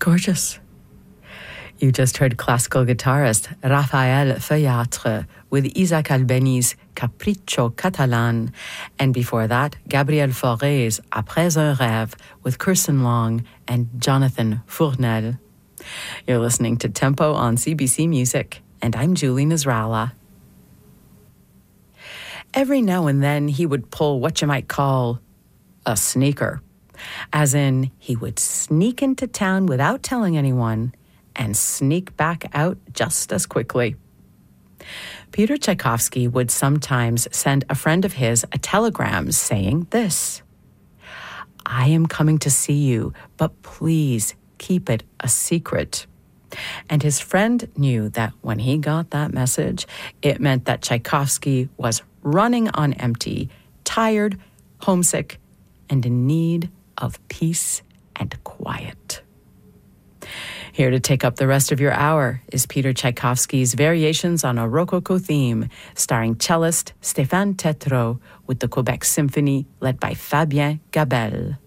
Gorgeous. You just heard classical guitarist Raphael Feuillatre with Isaac Albeni's Capriccio Catalan, and before that, Gabriel Fauré's Après un rêve with Kirsten Long and Jonathan Fournel. You're listening to Tempo on CBC Music, and I'm Julie Nasrallah. Every now and then he would pull what you might call a sneaker, as in he would sneak into town without telling anyone and sneak back out just as quickly. Peter Tchaikovsky would sometimes send a friend of his a telegram saying this: "I am coming to see you, but please keep it a secret." And his friend knew that when he got that message, it meant that Tchaikovsky was running on empty, tired, homesick, and in need of peace and quiet. Here to take up the rest of your hour is Peter Tchaikovsky's Variations on a Rococo Theme, starring cellist Stéphane Tétrault with the Quebec Symphony led by Fabien Gabelle.